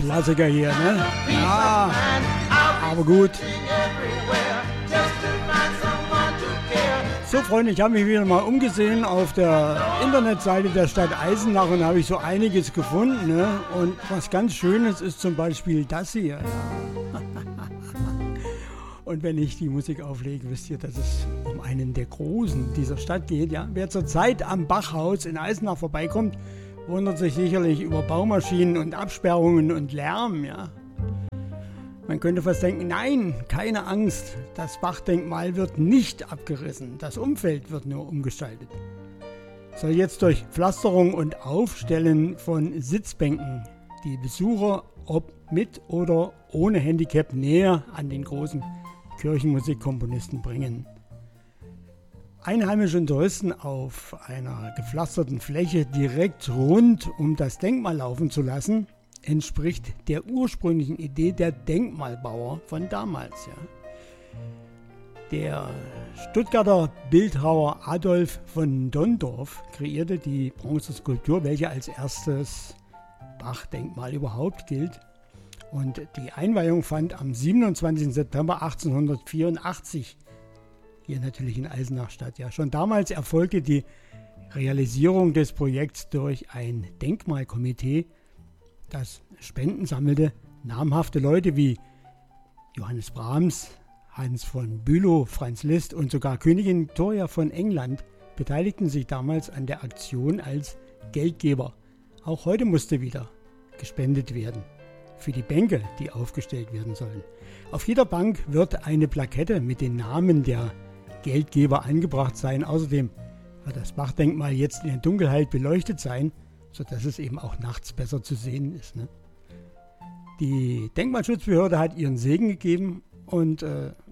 Klassiker hier, ne? Ja, aber gut. So Freunde, ich habe mich wieder mal umgesehen auf der Internetseite der Stadt Eisenach und habe ich so einiges gefunden, ne? Und was ganz Schönes ist zum Beispiel das hier. Ja. Und wenn ich die Musik auflege, wisst ihr, dass es um einen der Großen dieser Stadt geht. Ja? Wer zurzeit am Bachhaus in Eisenach vorbeikommt, wundert sich sicherlich über Baumaschinen und Absperrungen und Lärm. Ja? Man könnte fast denken, nein, keine Angst, das Bachdenkmal wird nicht abgerissen, das Umfeld wird nur umgestaltet. Soll jetzt durch Pflasterung und Aufstellen von Sitzbänken die Besucher, ob mit oder ohne Handicap, näher an den großen Kirchenmusikkomponisten bringen. Einheimische und Touristen auf einer gepflasterten Fläche direkt rund um das Denkmal laufen zu lassen, entspricht der ursprünglichen Idee der Denkmalbauer von damals. Ja. Der Stuttgarter Bildhauer Adolf von Donndorf kreierte die Bronzeskulptur, welche als erstes Bachdenkmal überhaupt gilt. Und die Einweihung fand am 27. September 1884 hier natürlich in Eisenach statt. Ja, schon damals erfolgte die Realisierung des Projekts durch ein Denkmalkomitee, das Spenden sammelte. Namhafte Leute wie Johannes Brahms, Hans von Bülow, Franz Liszt und sogar Königin Victoria von England beteiligten sich damals an der Aktion als Geldgeber. Auch heute musste wieder gespendet werden für die Bänke, die aufgestellt werden sollen. Auf jeder Bank wird eine Plakette mit den Namen der Geldgeber angebracht sein. Außerdem wird das Bachdenkmal jetzt in der Dunkelheit beleuchtet sein, sodass es eben auch nachts besser zu sehen ist. Ne? Die Denkmalschutzbehörde hat ihren Segen gegeben und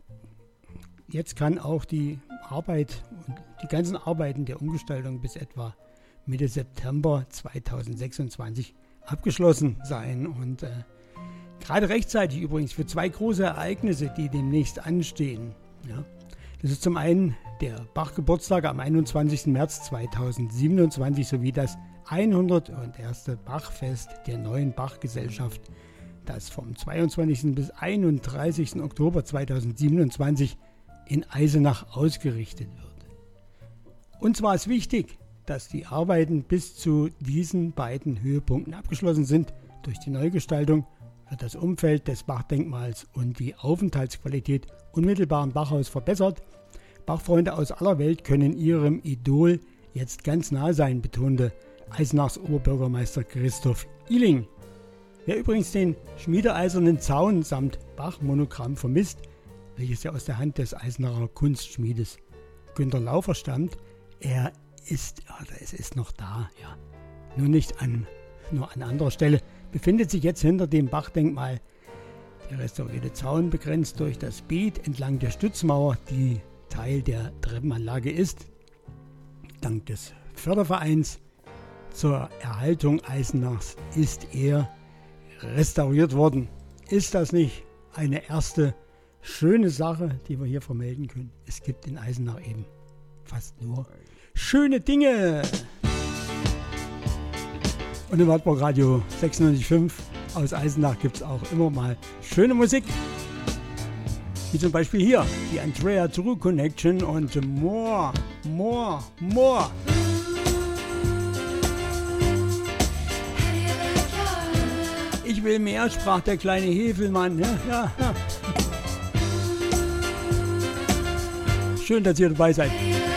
jetzt kann auch die Arbeit und die ganzen Arbeiten der Umgestaltung bis etwa Mitte September 2026 abgeschlossen sein. Und gerade rechtzeitig übrigens für zwei große Ereignisse, die demnächst anstehen. Ja. Das ist zum einen der Bach-Geburtstag am 21. März 2027 sowie das 101. Bachfest der neuen Bach-Gesellschaft, das vom 22. bis 31. Oktober 2027 in Eisenach ausgerichtet wird. Und zwar ist wichtig, dass die Arbeiten bis zu diesen beiden Höhepunkten abgeschlossen sind. Durch die Neugestaltung wird das Umfeld des Bachdenkmals und die Aufenthaltsqualität unmittelbar im Bachhaus verbessert. Bachfreunde aus aller Welt können ihrem Idol jetzt ganz nah sein, betonte Eisenachs Oberbürgermeister Christoph Ihling. Wer übrigens den schmiedeeisernen Zaun samt Bach-Monogramm vermisst, welches ja aus der Hand des Eisenacher Kunstschmiedes Günter Laufer stammt, es ist noch da, ja. Nur an anderer Stelle befindet sich jetzt hinter dem Bachdenkmal der restaurierte Zaun, begrenzt durch das Beet entlang der Stützmauer, die Teil der Treppenanlage ist. Dank des Fördervereins zur Erhaltung Eisenachs ist er restauriert worden. Ist das nicht eine erste schöne Sache, die wir hier vermelden können? Es gibt in Eisenach eben fast nur schöne Dinge. Und im Wartburg Radio 96.5 aus Eisenach gibt es auch immer mal schöne Musik. Wie zum Beispiel hier, die Andrea True Connection und More. Ich will mehr, sprach der kleine Hefelmann. Ja. Schön, dass ihr dabei seid.